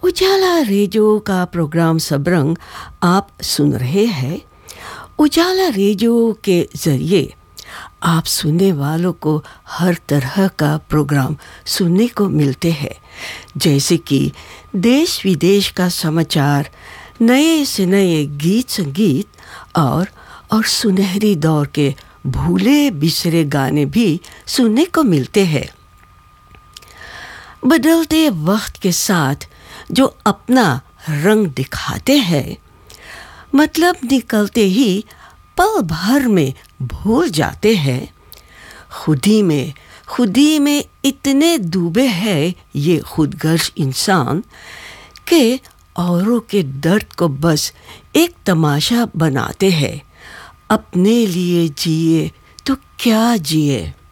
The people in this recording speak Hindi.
उजाला रेडियो का प्रोग्राम सबरंग आप सुन रहे हैं। उजाला रेडियो के ज़रिए आप सुनने वालों को हर तरह का प्रोग्राम सुनने को मिलते हैं, जैसे कि देश विदेश का समाचार, नए से नए गीत संगीत और सुनहरी दौर के भूले बिसरे गाने भी सुनने को मिलते हैं। बदलते वक्त के साथ जो अपना रंग दिखाते हैं, मतलब निकलते ही पल भर में भूल जाते हैं। खुदी में इतने डूबे हैं ये खुदगर्ज इंसान के औरों के दर्द को बस एक तमाशा बनाते हैं। अपने लिए जिए तो क्या जिए।